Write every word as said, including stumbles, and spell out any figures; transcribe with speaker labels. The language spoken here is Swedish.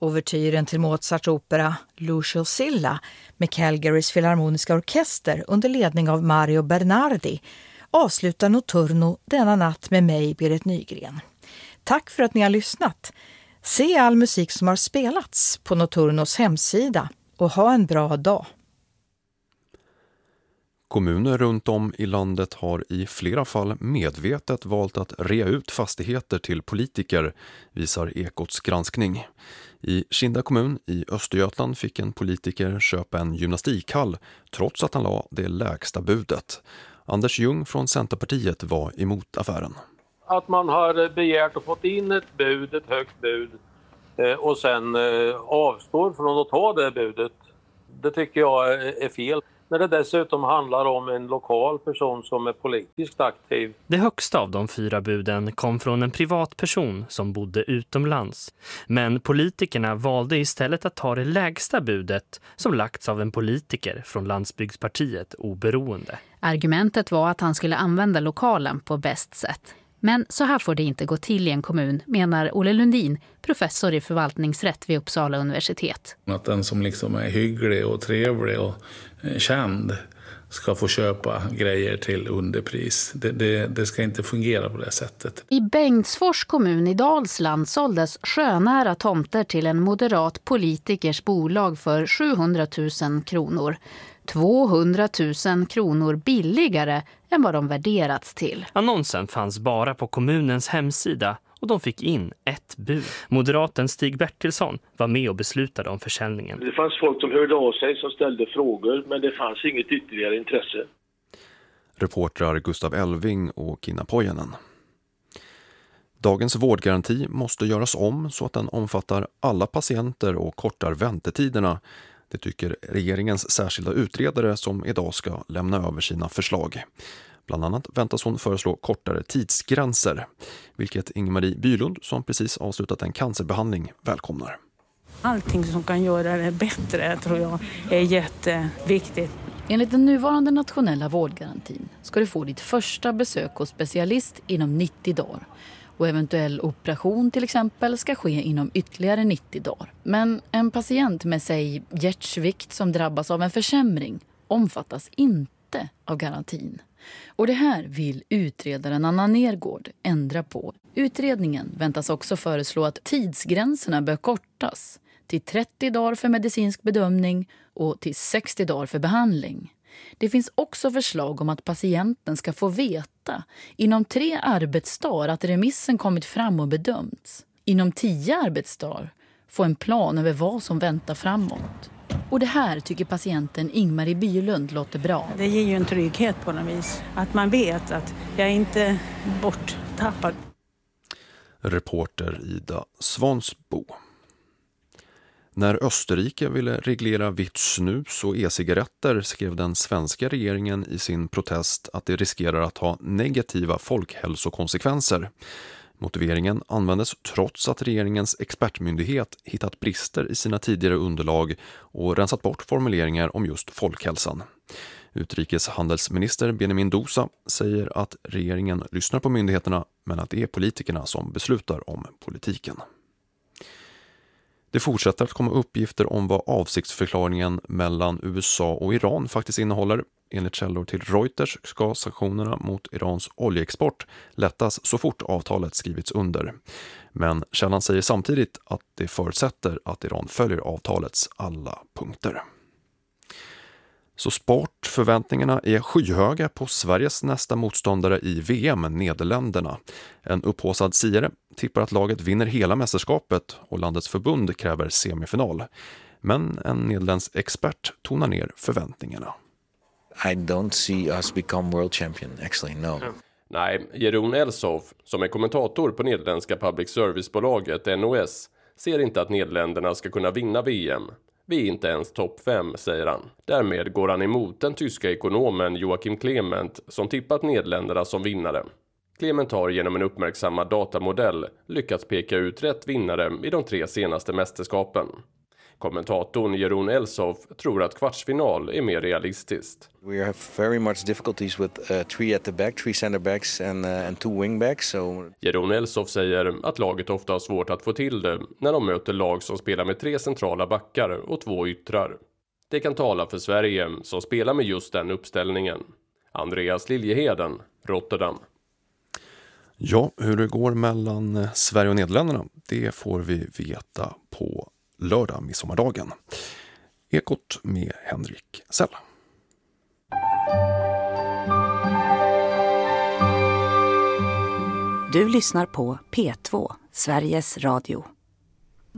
Speaker 1: Ouvertyren till Mozarts opera Lucio Silla med Calgarys filharmoniska orkester under ledning av Mario Bernardi avslutar Notturno denna natt med mig, Berit Nygren. Tack för att ni har lyssnat. Se all musik som har spelats på Notturnos hemsida och ha en bra dag.
Speaker 2: Kommuner runt om i landet har i flera fall medvetet valt att rea ut fastigheter till politiker, visar Ekots granskning. I Kinda kommun i Östergötland fick en politiker köpa en gymnastikhall trots att han la det lägsta budet. Anders Ljung från Centerpartiet var emot affären.
Speaker 3: Att man har begärt och fått in ett bud, ett högt bud och sen avstår från att ta det budet, det tycker jag är fel. När det dessutom handlar om en lokal person som är politiskt aktiv.
Speaker 4: Det högsta av de fyra buden kom från en privatperson som bodde utomlands. Men politikerna valde istället att ta det lägsta budet som lagts av en politiker från Landsbygdspartiet Oberoende.
Speaker 5: Argumentet var att han skulle använda lokalen på bäst sätt. Men så här får det inte gå till i en kommun, menar Olle Lundin, professor i förvaltningsrätt vid Uppsala universitet.
Speaker 6: Att den som liksom är hygglig och trevlig och känd ska få köpa grejer till underpris. Det, det, det ska inte fungera på det sättet.
Speaker 5: I Bengtsfors kommun i Dalsland såldes sjönära tomter till en moderat politikers bolag för sjuhundratusen kronor. tvåhundratusen kronor billigare än vad de värderats till.
Speaker 4: Annonsen fanns bara på kommunens hemsida och de fick in ett bud. Moderaten Stig Bertilsson var med och beslutade om försäljningen.
Speaker 7: Det fanns folk som hörde av sig som ställde frågor, men det fanns inget ytterligare intresse.
Speaker 2: Reportrar Gustav Elving och Kina Pojanen. Dagens vårdgaranti måste göras om så att den omfattar alla patienter och kortar väntetiderna. Det tycker regeringens särskilda utredare som idag ska lämna över sina förslag. Bland annat väntas hon föreslå kortare tidsgränser, vilket Ingmarie Bylund som precis avslutat en cancerbehandling välkomnar.
Speaker 8: Allting som kan göra det bättre tror jag är jätteviktigt.
Speaker 9: Enligt den nuvarande nationella vårdgarantin ska du få ditt första besök hos specialist inom nittio dagar. Och eventuell operation till exempel ska ske inom ytterligare nittio dagar. Men en patient med sig hjärtsvikt som drabbas av en försämring omfattas inte av garantin. Och det här vill utredaren Anna Nergård ändra på. Utredningen väntas också föreslå att tidsgränserna bör kortas till trettio dagar för medicinsk bedömning och till sextio dagar för behandling. Det finns också förslag om att patienten ska få veta inom tre arbetsdagar att remissen kommit fram och bedömts. Inom tio arbetsdagar få en plan över vad som väntar framåt. Och det här tycker patienten Ingmarie Bylund låter bra.
Speaker 8: Det ger ju en trygghet på något vis. Att man vet att jag inte är borttappad.
Speaker 2: Reporter Ida Svansbo. När Österrike ville reglera vitt snus och e-cigaretter skrev den svenska regeringen i sin protest att det riskerar att ha negativa folkhälsokonsekvenser. Motiveringen användes trots att regeringens expertmyndighet hittat brister i sina tidigare underlag och rensat bort formuleringar om just folkhälsan. Utrikeshandelsminister Benjamin Dosa säger att regeringen lyssnar på myndigheterna men att det är politikerna som beslutar om politiken. Det fortsätter att komma uppgifter om vad avsiktsförklaringen mellan U S A och Iran faktiskt innehåller. Enligt källor till Reuters ska sanktionerna mot Irans oljeexport lättas så fort avtalet skrivits under. Men källan säger samtidigt att det förutsätter att Iran följer avtalets alla punkter. Så sportförväntningarna är skyhöga på Sveriges nästa motståndare i V M, Nederländerna. En upphaussad siare tippar att laget vinner hela mästerskapet och landets förbund kräver semifinal. Men en nederländsk expert tonar ner förväntningarna.
Speaker 10: I don't see us become world champion, actually, no.
Speaker 11: Nej, Jeroen Elsof, som är kommentator på nederländska public service-bolaget N O S, ser inte att Nederländerna ska kunna vinna V M. Vi är inte ens topp fem, säger han. Därmed går han emot den tyska ekonomen Joachim Clement som tippat Nederländerna som vinnare. Clement har genom en uppmärksammad datamodell lyckats peka ut rätt vinnare i de tre senaste mästerskapen. Kommentatorn Jeroen Elsof tror att kvartsfinal är mer realistiskt.
Speaker 10: We have very much difficulties with uh, three at the back, three center backs and, uh, and two wing backs. So...
Speaker 11: Jeroen Elsof säger att laget ofta har svårt att få till det när de möter lag som spelar med tre centrala backar och två yttrar. Det kan tala för Sverige som spelar med just den uppställningen. Andreas Liljeheden, Rotterdam.
Speaker 2: Ja, hur det går mellan Sverige och Nederländerna, det får vi veta på lördag, midsommardagen. Ekot med Henrik Sell.
Speaker 12: Du lyssnar på P två, Sveriges Radio.